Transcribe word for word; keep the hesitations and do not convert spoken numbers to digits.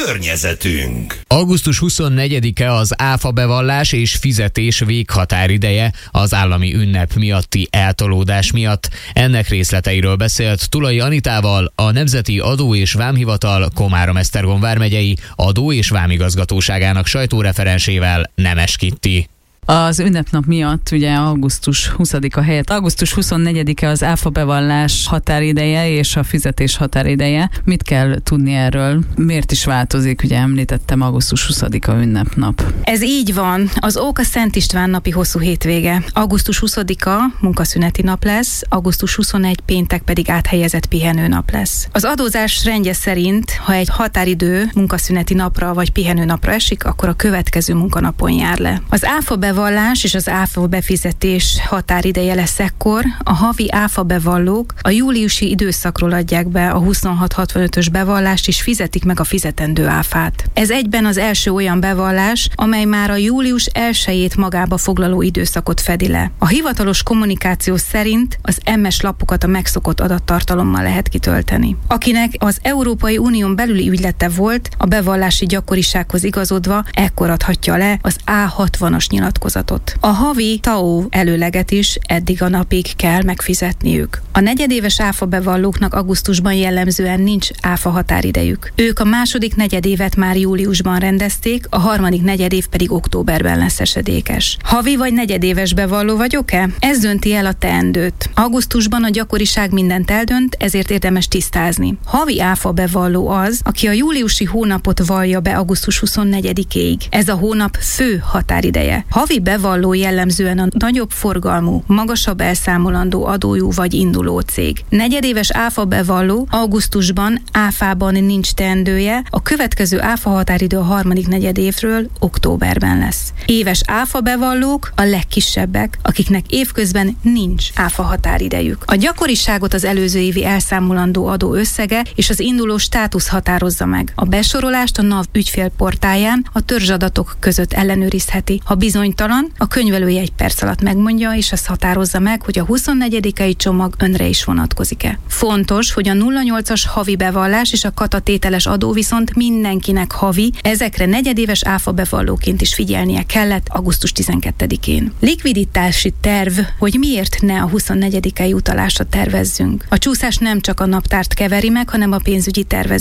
környezetünk. augusztus huszonnegyedike az áfa bevallás és fizetés véghatárideje az állami ünnep miatti eltolódás miatt. Ennek részleteiről beszélt Tulai Anitával, a Nemzeti Adó- és Vámhivatal Komárom-Esztergom vármegyei adó- és vámigazgatóságának sajtóreferensével, Nemes Kitti. Az ünnepnap miatt ugye augusztus huszadika helyett augusztus huszonnegyedike az áfa bevallás határideje és a fizetés határideje. Mit kell tudni erről? Miért is változik? Ugye említettem, augusztus huszadika ünnepnap. Ez így van. Az ok a Szent István napi hosszú hétvége. augusztus huszadika munkaszüneti nap lesz, augusztus huszonegyedike péntek pedig áthelyezett pihenőnap lesz. Az adózás rendje szerint, ha egy határidő munkaszüneti napra vagy pihenőnapra esik, akkor a következő munkanapon jár le. Az áfa bevallás és az áfa befizetés határideje lesz ekkor. A havi áfa bevallók a júliusi időszakról adják be a huszonhat hatvanötös bevallást és fizetik meg a fizetendő áfát. Ez egyben az első olyan bevallás, amely már a július elsejét magába foglaló időszakot fedi le. A hivatalos kommunikáció szerint az em es lapokat a megszokott adattartalommal lehet kitölteni. Akinek az Európai Unión belüli ügylete volt, a bevallási gyakorisághoz igazodva ekkor adhatja le az á hatvanas nyilatkozatot. A havi té á o előleget is eddig a napig kell megfizetniük. A negyedéves áfa bevallóknak augusztusban jellemzően nincs áfa határidejük. Ők a második negyedévet már júliusban rendezték, a harmadik negyedév pedig októberben lesz esedékes. Havi vagy negyedéves bevalló vagyok-e? Ez dönti el a teendőt. Augusztusban a gyakoriság mindent eldönt, ezért érdemes tisztázni. Havi áfa bevalló az, aki a júliusi hónapot vallja be augusztus huszonnegyedikéig. Ez a hónap fő határideje. Havi bevalló jellemzően a nagyobb forgalmú, magasabb elszámolandó adójú vagy induló cég. Negyedéves áfa bevalló augusztusban áfában nincs teendője, a következő áfa határidő a harmadik negyedévről októberben lesz. Éves áfa bevallók a legkisebbek, akiknek évközben nincs áfa határidejük. A gyakoriságot az előző évi elszámolandó adó összege és az induló státusz határozza meg. A besorolást a NAV ügyfélportáján a törzsadatok között ellenőrizheti. Ha bizonytalan, a könyvelője egy perc alatt megmondja, és azt határozza meg, hogy a huszonnegyedikei csomag önre is vonatkozik-e. Fontos, hogy a nulla nyolcas havi bevallás és a katatételes adó viszont mindenkinek havi, ezekre negyedéves áfa bevallóként is figyelnie kellett augusztus tizenkettedikén. Likviditási terv, hogy miért ne a huszonnegyedikei utalásra tervezzünk. A csúszás nem csak a naptárt keveri meg, hanem a pénzügyi tervezést